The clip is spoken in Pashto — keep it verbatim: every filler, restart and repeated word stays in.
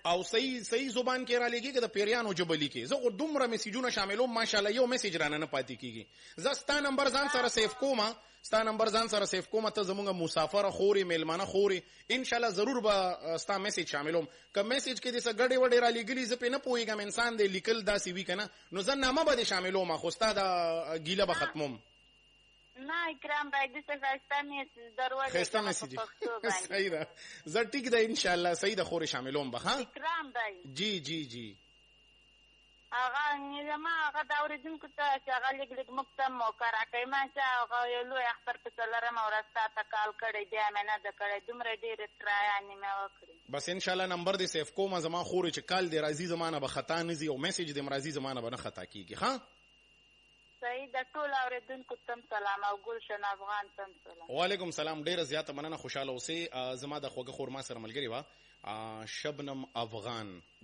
او صحیح صحیح زبان کې را لګي که د پیریانو ژبه لیکي. زه خو دومره میسیجونه شاملوم ماشاءالله یو میسیج رانه نه پاتې کیږي. زه ستا نمبر ځان سره سیف کوم ستا نمبر ځان سره سیف کوم ته زمونږ مسافر خوري میلمانه خوري ان شاء الله ضرور به ستا میسیج شاملوم. که میسیج کې دې څه ګډې وډې را لګلي زه پې نه پوهېږم انسان دې لیکل داسې وي که نه نو زه نامه به دې شاملوم خو ستا د ګیله به ختموم. نه اکرام بھائی دسه ښایسته میسیج درولې ښایسته میسیج صحیح ده. زه ټیک ده انشاءالله صحیح ده خورې شاملوم به. ها اکرام بھائی جی جی جی هغه زما هغه د اورېدونکو ته چې هغه لږ لږ موږ ته موقع راکوي ما چې هغه یو لوی اختر په څلرمه ورځ تا ته کال کړی بیا مې نه ده کړی دومره ډېرې ترایانې مې وکړې. بس انشاءالله نمبر دې سیف کومه زما خورې چې کال دې راځي زما نه به خطا نه ځي او میسیج دې م راځي زما نه به نه خطا کېږي. ښه صحیح د ټول اوریدونکو تم سلام او ګلشن افغان تم سلام. وعلیکم سلام. ډیره زیاته مننه خوشاله اوسئ. زما د خوږه خور ما سره ملګری وه شبنم افغان.